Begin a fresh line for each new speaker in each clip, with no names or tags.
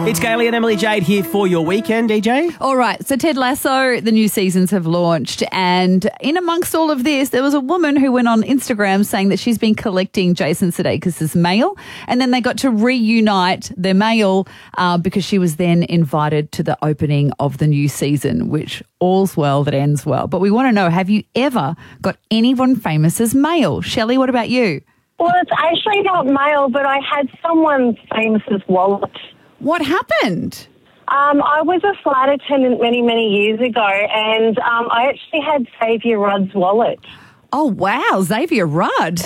It's Gailey and Emily Jade here for your weekend, DJ.
All right, so Ted Lasso, the new seasons have launched, and in amongst all of this, there was a woman who went on Instagram saying that she's been collecting Jason Sudeikis' mail, and then they got to reunite their mail because she was then invited to the opening of the new season, which all's well that ends well. But we want to know, have you ever got anyone famous's mail? Shelley, what about you?
Well, it's actually not mail, but I had someone famous's wallet.
What happened?
I was a flight attendant many, many years ago, and I actually had Xavier Rudd's wallet.
Oh, wow, Xavier Rudd.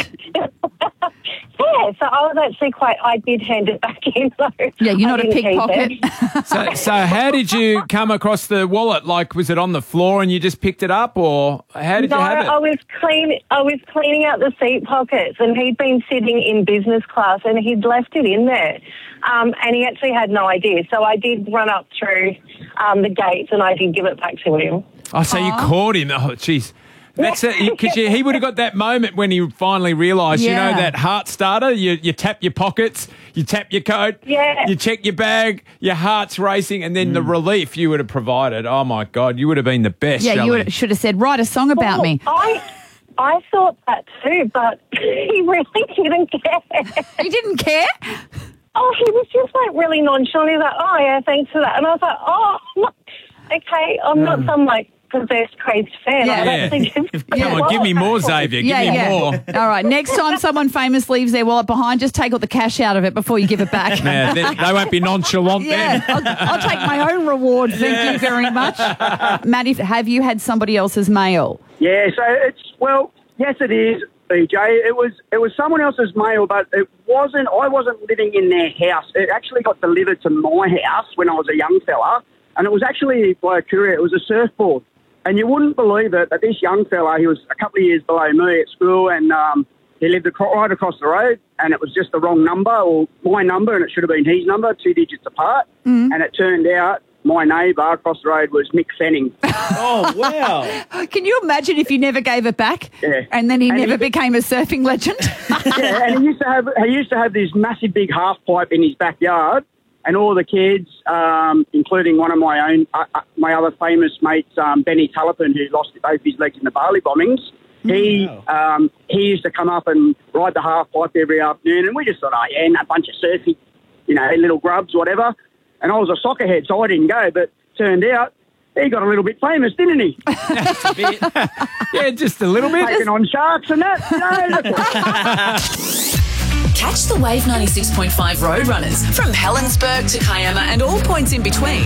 Yeah, so I was actually I did hand it back in, though.
Yeah, you're not a pickpocket.
So how did you come across the wallet? Like, was it on the floor and you just picked it up, or how did you have it?
I was cleaning out the seat pockets, and he'd been sitting in business class, and he'd left it in there. And he actually had no idea. So I did run up through the gates, and I did give it back to him.
Oh, so you caught him. Oh, jeez. That's it, because he would have got that moment when he finally realised, you know, that heart starter, you tap your pockets, you tap your coat, you check your bag, your heart's racing, and then the relief you would have provided. Oh, my God, you would have been the best.
Yeah, you should have said, write a song about me.
I thought that too, but he really didn't care.
He didn't care?
Oh, he was just like really nonchalant. He was like, oh, yeah, thanks for that. And I was like, oh, okay, I'm not some possessed crazed fan.
Come on, give me more, Xavier. Give me more.
All right, next time someone famous leaves their wallet behind, just take all the cash out of it before you give it back.
Yeah, they won't be nonchalant then.
I'll take my own reward. Thank you very much. Maddie, have you had somebody else's mail?
Yeah, so yes it is, BJ. It was someone else's mail, but I wasn't living in their house. It actually got delivered to my house when I was a young fella, and it was actually by a courier. It was a surfboard. And you wouldn't believe it, but this young fella, he was a couple of years below me at school, and he lived right across the road, and it was just the wrong number, or my number, and it should have been his number, 2 digits apart. And it turned out my neighbour across the road was Mick Fanning.
Oh, wow.
Can you imagine if you never gave it back?
Yeah.
And then he never became a surfing legend?
Yeah, and he used to have this massive big half pipe in his backyard, and all the kids, including one of my my other famous mates, Benny Tullipin, who lost both his legs in the Bali bombings, he used to come up and ride the half pipe every afternoon, and we just thought, a bunch of surfing, little grubs, whatever. And I was a soccer head, so I didn't go, but turned out he got a little bit famous, didn't he?
Just a bit. Yeah, just a little bit.
Taking on sharks and that.
Catch the Wave 96.5 Roadrunners from Helensburgh to Kiama and all points in between.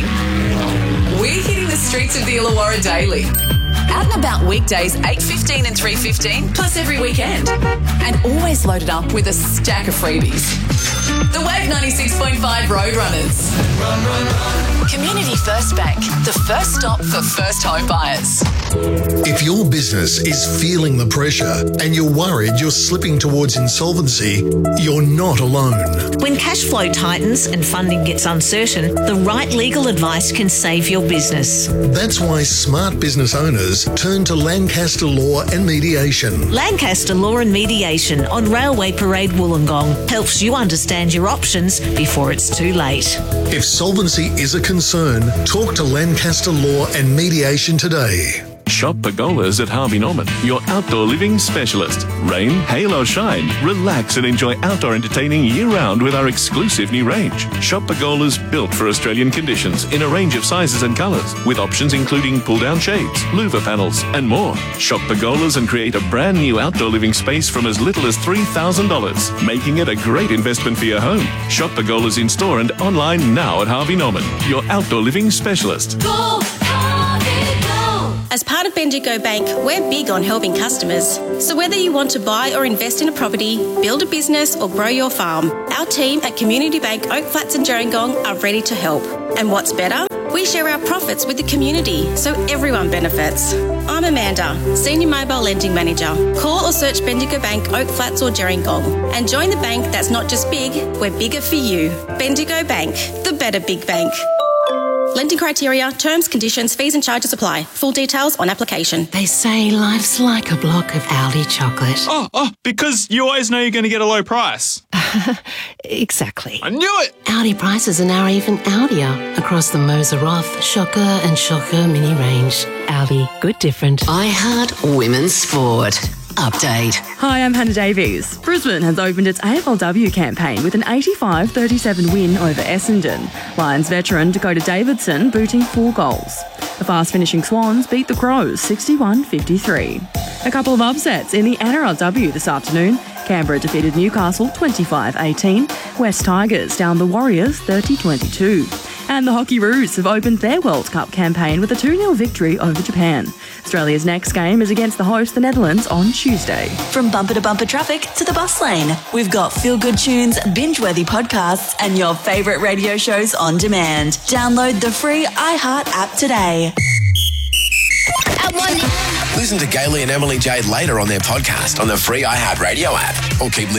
We're hitting the streets of the Illawarra daily. Out and about weekdays 8:15 and 3:15, plus every weekend. And always loaded up with a stack of freebies. The Wave 96.5 Roadrunners. Run, run, run. Community First Bank, the first stop for first home buyers.
If your business is feeling the pressure and you're worried you're slipping towards insolvency, you're not alone.
When cash flow tightens and funding gets uncertain, the right legal advice can save your business.
That's why smart business owners turn to Lancaster Law and Mediation.
Lancaster Law and Mediation on Railway Parade Wollongong helps you understand your options before it's too late.
If solvency is a concern, talk to Lancaster Law and Mediation today.
Shop Pergolas at Harvey Norman, your outdoor living specialist. Rain, hail or shine, relax and enjoy outdoor entertaining year-round with our exclusive new range. Shop Pergolas built for Australian conditions in a range of sizes and colours, with options including pull-down shades, louver panels and more. Shop Pergolas and create a brand new outdoor living space from as little as $3,000, making it a great investment for your home. Shop Pergolas in store and online now at Harvey Norman, your outdoor living specialist.
Go, Harvey, go!
As part of Bendigo Bank, we're big on helping customers. So whether you want to buy or invest in a property, build a business or grow your farm, our team at Community Bank Oak Flats and Gerringong are ready to help. And what's better? We share our profits with the community, so everyone benefits. I'm Amanda, Senior Mobile Lending Manager. Call or search Bendigo Bank Oak Flats or Gerringong and join the bank that's not just big, we're bigger for you. Bendigo Bank, the better big bank. Lending criteria, terms, conditions, fees and charges apply. Full details on application.
They say life's like a block of Aldi chocolate.
Oh, because you always know you're going to get a low price.
Exactly.
I knew it!
Aldi prices are now even Aldier across the Moser Roth, Shocker and Shocker mini range. Aldi, good different.
I Heart Women's Sport. Update.
Hi, I'm Hannah Davies. Brisbane has opened its AFLW campaign with an 85-37 win over Essendon. Lions veteran Dakota Davidson booting 4 goals. The fast-finishing Swans beat the Crows 61-53. A couple of upsets in the NRLW this afternoon. Canberra defeated Newcastle 25-18. West Tigers down the Warriors 30-22. And the Hockey Roos have opened their World Cup campaign with a 2-0 victory over Japan. Australia's next game is against the host, the Netherlands, on Tuesday.
From bumper to bumper traffic to the bus lane, we've got feel-good tunes, binge-worthy podcasts, and your favourite radio shows on demand. Download the free iHeart app today.
Listen to Gailey and Emily Jade later on their podcast on the free iHeart Radio app, or keep listening.